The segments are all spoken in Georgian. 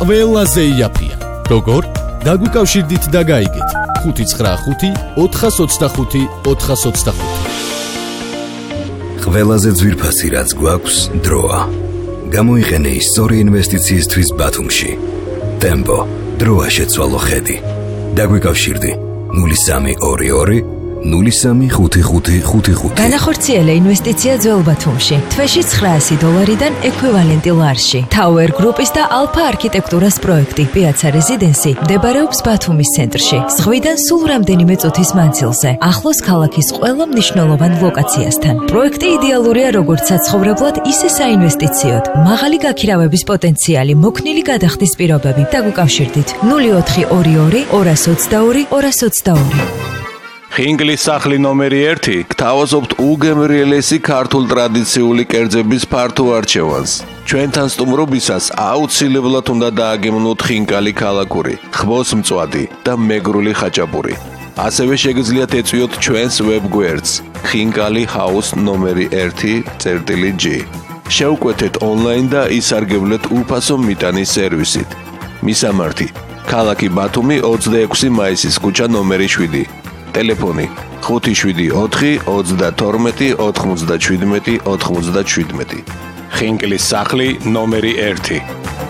ყველაზე იაფია. როგორ? დაგვიკავშირდით და გაიგეთ. 595 425 425. ყველაზე ძვირფასი რაც გვაქვს დროა. გამოიყენე ის სწორი ინვესტიციისთვის ბათუმში. ტემპო, დროა შეცვალო ხედი. დაგვიკავშირდი 0322 035555. განახორციელე ინვესტიცია ძველ ბათუმში. თვეში $900-დან ექვივალენტი ლარში. Tower Group-ის და Alpha არქიტექტურას პროექტი Piazza Residency მდებარეობს ბათუმის ცენტრში. ზღვიდან სულ რამდენიმე წუთის მანძილზე. ახლოს ქალაქის ყველა მნიშვნელოვან ლოკაციასთან. პროექტი იდეალურია როგორც საცხოვრებლად, ისე საინვესტიციოდ. მაღალი გაქირავების პოტენციალი, მოქნილი გადახდის პირობები. დაგვიკავშირდით 0422 222 222. ხინგლის სახლი ნომერი 1 გთავაზობთ უგემრიელესი ქართულ ტრადიციული კერძების ფართო არჩევანს. ჩვენთან სტუმრობისას აუცილებლად უნდა დააგემნოთ ხინკალი ქალაქური, ხბოს-მწვადი და მეგრული ხაჭაპური. ასევე შეგიძლიათ ეწვიოთ ჩვენს ვებგვერდს ხინკალი house ნომერი 1.g. შევკვეთეთ ონლაინ და ისარგებლეთ უფასო მიტანის სერვისით. მისამართი: ქალაქი ბათუმი 26 მაისის ქუჩა ნომერი 7. Telefoni 574 32 97 97. ხინკლის სახლი ნომერი 1.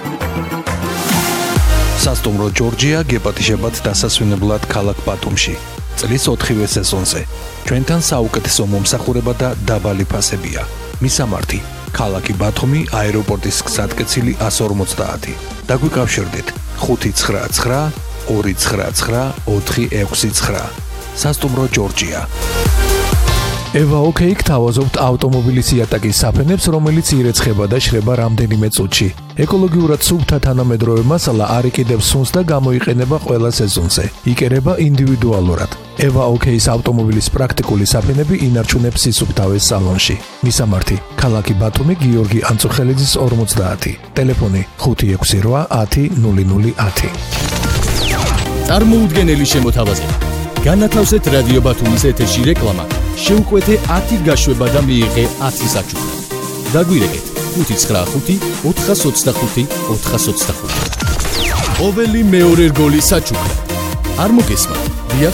სასტუმრო ჯორჯია გეპატიჟებათ დასასვენებლად ქალაქ ბათუმში. წლის 4-ვე სეზონზე. ჩვენთან საუკეთესო მომსახურება და დაბალი ფასებია. მისამართი: ქალაქი ბათუმი, აეროპორტის გზატკეცილი 150. დაგვიკავშირდით 599 299 469. სასტუმრო ჯორჯია. ევა ოკეი გთავაზობთ ავტომობილის იატაკის საფენებს, რომელიც ირეცხება და შრება რამდენიმე წუთში. ეკოლოგიურად სუფთა თანამედროვე მასალა არ იკიდებს სუნს და გამოიყენება ყველა სეზონზე. იკერება ინდივიდუალურად. ევა ოკეის ავტომობილის პრაქტიკული საფენები ინარჩუნებს სისუფთავეს სალონში. მისამართი: ქალაქი ბათუმი, გიორგი ანწუხელიძის 50. ტელეფონი 568 10 0010. წარმოუდგენელი შემოთავაზება. განათავსეთ რადიო ბათუმის ეთერში რეკლამა, შევკვეთე 10 გაშვება და მიიღე 10 საჩუქრად. დაგვირეკეთ 595 425 425. ყოველი მეორე რგოლი საჩუქრად. არ მოგესმა,